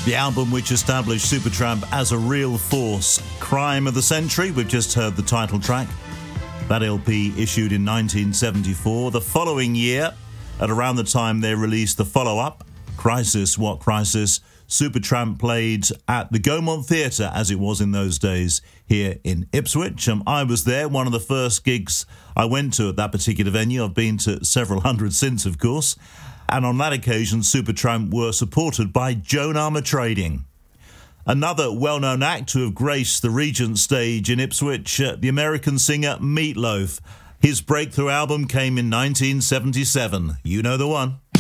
The album which established Supertramp as a real force. Crime of the Century, we've just heard the title track. That LP issued in 1974. The following year, at around the time they released the follow-up, Crisis, What Crisis, Supertramp played at the Gaumont Theatre, as it was in those days, here in Ipswich. I was there, one of the first gigs I went to at that particular venue. I've been to several hundred since, of course. And on that occasion, Supertramp were supported by Joan Armour Trading. Another well-known act to have graced the Regent stage in Ipswich, the American singer Meat Loaf. His breakthrough album came in 1977. You know the one.